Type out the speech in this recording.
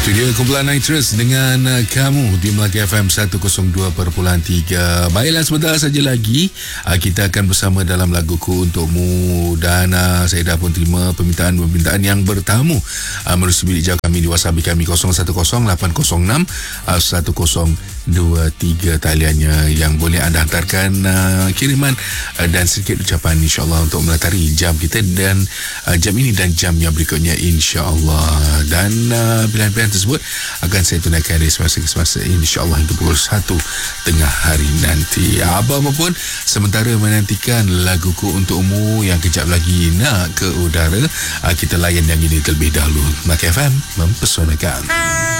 Itu dia kumpulan Nitrous dengan kamu di Melaka FM 102.3. Baiklah, sebentar saja lagi kita akan bersama dalam Laguku Untukmu. Dan saya dah pun terima permintaan yang bertamu melalui bilik jauh kami di WhatsApp kami 0108061023 taliannya yang boleh anda hantarkan kiriman dan sedikit ucapan insyaAllah untuk melatari jam kita dan jam ini dan jam yang berikutnya insyaAllah. Dan pilihan-pilihan tersebut akan saya tunaikan dari semasa ke semasa insyaAllah hingga pukul 1 tengah hari nanti. Apa-apa pun sementara menantikan Laguku Untukmu yang kejap lagi nak ke udara, kita layan yang ini terlebih dahulu. Melaka FM mempesonakan.